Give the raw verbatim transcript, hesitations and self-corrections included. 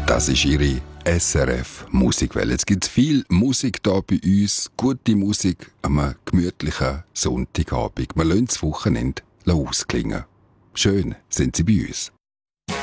Das ist Ihre S R F Musikwelle. Jetzt gibt es viel Musik hier bei uns. Gute Musik am gemütlichen Sonntagabend. Wir lassen das Wochenende ausklingen. Schön sind Sie bei uns.